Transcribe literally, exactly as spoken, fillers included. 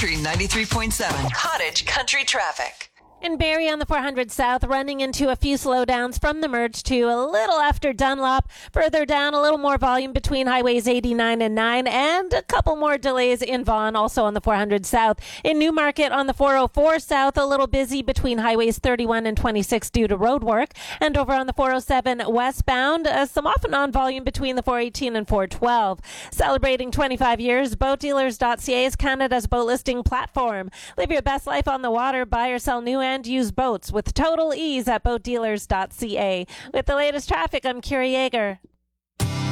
Country ninety-three point seven. Cottage Country traffic. In Barrie on the four hundred South, running into a few slowdowns from the merge to a little after Dunlop. Further down, a little more volume between highways eighty-nine and nine, and a couple more delays in Vaughan, also on the four hundred South. In Newmarket on the four oh four South, a little busy between highways thirty-one and twenty-six due to road work. And over on the four oh seven westbound, uh, some off and on volume between the four eighteen and four twelve. Celebrating twenty-five years, boat dealers dot c a is Canada's boat listing platform. Live your best life on the water, buy or sell new and used boats with total ease at boat dealers dot c a. With the latest traffic, I'm Kira Yeager.